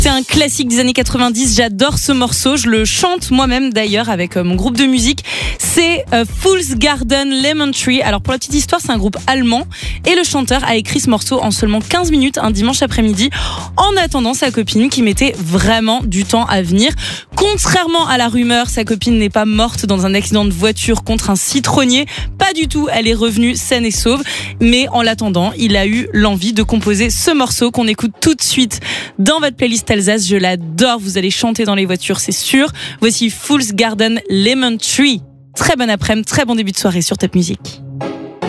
C'est un classique des années 90, j'adore ce morceau, je le chante moi-même d'ailleurs avec mon groupe de musique. C'est Fool's Garden Lemon Tree. Alors pour la petite histoire, c'est un groupe allemand et le chanteur a écrit ce morceau en seulement 15 minutes un dimanche après-midi en attendant sa copine qui mettait vraiment du temps à venir. Contrairement à la rumeur, sa copine n'est pas morte dans un accident de voiture contre un citronnier. Pas du tout, elle est revenue saine et sauve. Mais en l'attendant, il a eu l'envie de composer ce morceau qu'on écoute tout de suite dans votre playlist Alsace. Je l'adore, vous allez chanter dans les voitures, c'est sûr. Voici Fool's Garden Lemon Tree. Très bon après-midi, très bon début de soirée sur Top Music.